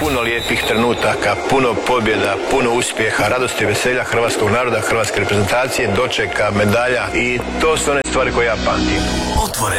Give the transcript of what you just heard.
puno lijepih trenutaka, puno pobjeda, puno uspjeha, radosti i veselja hrvatskog naroda, hrvatske reprezentacije, dočeka, medalja i to su one stvari koje ja pamtim.